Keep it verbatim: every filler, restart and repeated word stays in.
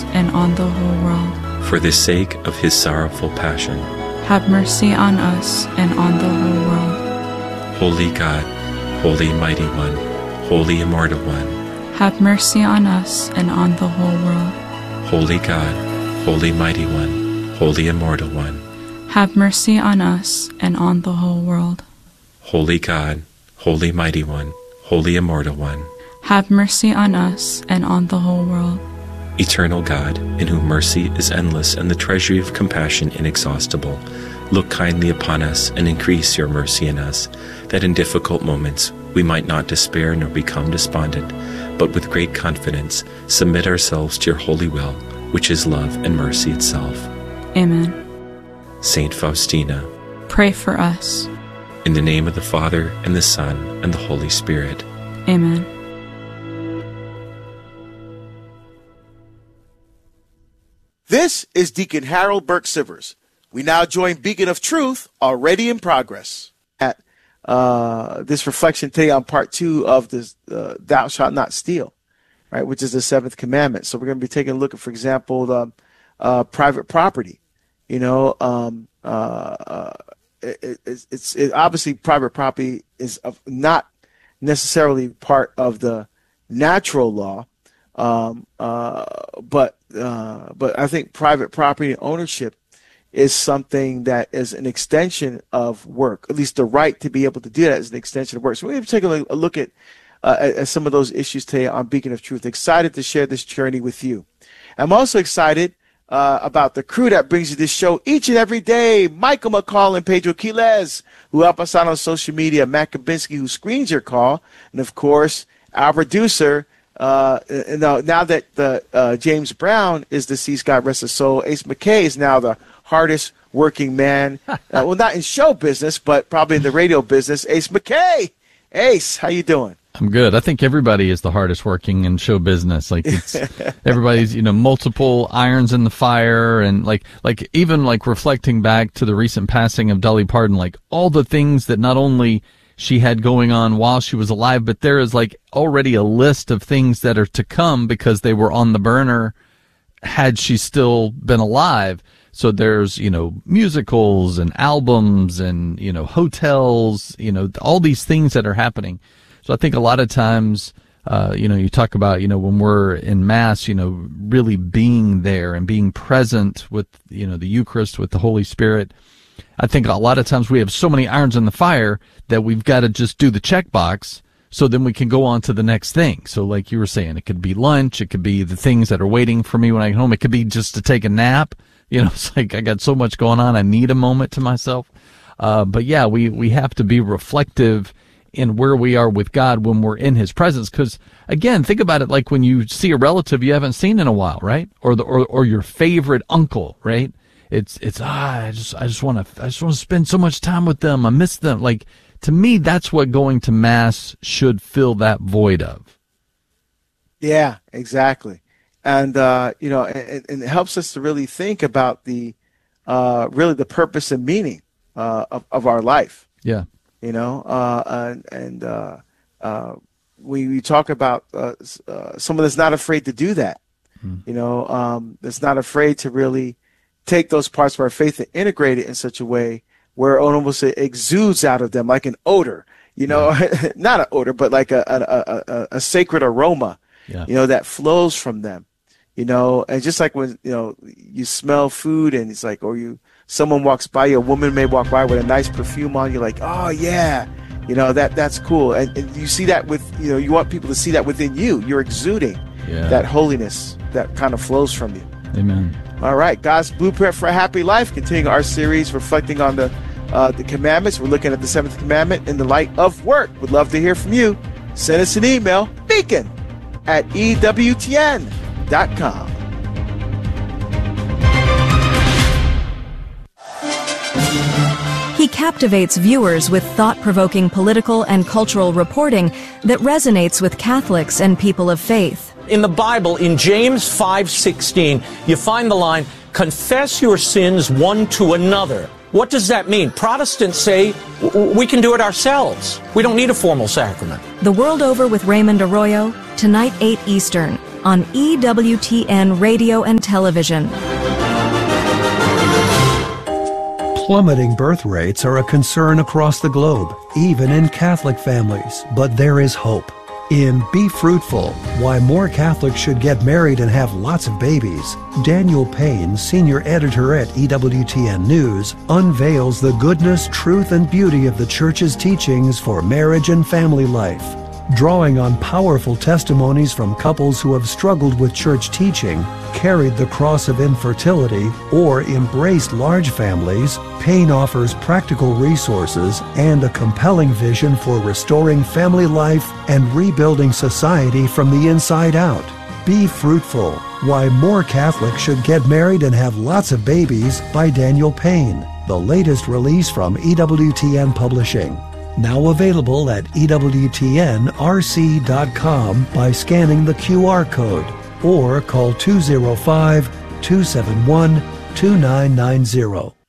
and on the whole world. For the sake of his sorrowful passion, have mercy on us and on the whole world. Holy God, Holy Mighty One, Holy Immortal One, have mercy on us and on the whole world. Holy God, Holy Mighty One, Holy Immortal One, have mercy on us and on the whole world. Holy God, Holy Mighty One, Holy Immortal One, have mercy on us and on the whole world. Eternal God, in whom mercy is endless and the treasury of compassion inexhaustible, look kindly upon us and increase your mercy in us, that in difficult moments we might not despair nor become despondent, but with great confidence submit ourselves to your holy will, which is love and mercy itself. Amen. Saint Faustina, pray for us. In the name of the Father, and the Son, and the Holy Spirit. Amen. This is Deacon Harold Burke Sivers. We now join Beacon of Truth, already in progress. At uh, this reflection today on part two of this, uh, Thou Shalt Not Steal, right, which is the seventh commandment. So we're going to be taking a look at, for example, the, uh, private property. You know, um, uh, uh, it, it, it's it, obviously private property is of not necessarily part of the natural law, um, uh, but uh, but I think private property ownership is something that is an extension of work. At least the right to be able to do that is an extension of work. So we're going to take a look at, uh, at, at some of those issues today on Beacon of Truth. Excited to share this journey with you. I'm also excited uh, about the crew that brings you this show each and every day. Michael McCall and Pedro Quiles, who help us out on social media. Matt Kabinski, who screens your call. And, of course, our producer, uh, now, now that the, uh, James Brown is deceased, God rest his soul, Ace McKay is now the hardest working man, uh, well, not in show business, but probably in the radio business. Ace McKay. Ace, how you doing? I'm good. I think everybody is the hardest working in show business. Like it's everybody's, you know, multiple irons in the fire, and like, like even like reflecting back to the recent passing of Dolly Parton, like all the things that not only she had going on while she was alive, but there is like already a list of things that are to come because they were on the burner had she still been alive. So there's, you know, musicals and albums and, you know, hotels, you know, all these things that are happening. So I think a lot of times, uh, you know, you talk about, you know, when we're in Mass, you know, really being there and being present with, you know, the Eucharist, with the Holy Spirit. I think a lot of times we have so many irons in the fire that we've got to just do the checkbox so then we can go on to the next thing. So like you were saying, it could be lunch, it could be the things that are waiting for me when I get home, it could be just to take a nap. You know, it's like I got so much going on, I need a moment to myself. Uh, but yeah, we, we have to be reflective in where we are with God when we're in his presence. Because again, think about it like when you see a relative you haven't seen in a while, right? Or the or, or your favorite uncle, right? It's it's ah, I just I just want to I just want to spend so much time with them. I miss them. Like to me, that's what going to Mass should fill that void of. Yeah, exactly. And, uh, you know, and, and it helps us to really think about the, uh, really the purpose and meaning, uh, of, of our life. Yeah. You know, uh, and, and, uh, uh, we, we talk about, uh, uh, someone that's not afraid to do that, mm. you know, um, that's not afraid to really take those parts of our faith and integrate it in such a way where it almost exudes out of them like an odor, you know, yeah. not an odor, but like a, a, a, a sacred aroma, yeah. you know, that flows from them. You know, and just like when, you know, you smell food and it's like, or you, someone walks by you, a woman may walk by with a nice perfume on, you're like, oh yeah, you know, that, that's cool. And, and you see that with, you know, you want people to see that within you. You're exuding yeah. that holiness that kind of flows from you. Amen. All right. God's Blueprint for a Happy Life. Continuing our series, reflecting on the, uh, the commandments. We're looking at the seventh commandment in the light of work. Would love to hear from you. Send us an email, beacon at E W T N. Dot com. He captivates viewers with thought-provoking political and cultural reporting that resonates with Catholics and people of faith. In the Bible, in James five sixteen, you find the line, confess your sins one to another. What does that mean? Protestants say we can do it ourselves. We don't need a formal sacrament. The World Over with Raymond Arroyo, tonight eight Eastern. on E W T N Radio and Television. Plummeting birth rates are a concern across the globe, even in Catholic families, but there is hope. In Be Fruitful, Why More Catholics Should Get Married and Have Lots of Babies, Daniel Payne, senior editor at E W T N News, unveils the goodness, truth, and beauty of the Church's teachings for marriage and family life. Drawing on powerful testimonies from couples who have struggled with church teaching, carried the cross of infertility, or embraced large families, Payne offers practical resources and a compelling vision for restoring family life and rebuilding society from the inside out. Be Fruitful, Why More Catholics Should Get Married and Have Lots of Babies by Daniel Payne, the latest release from E W T N Publishing. Now available at E W T N R C dot com by scanning the Q R code or call two oh five, two seven one, two nine nine zero.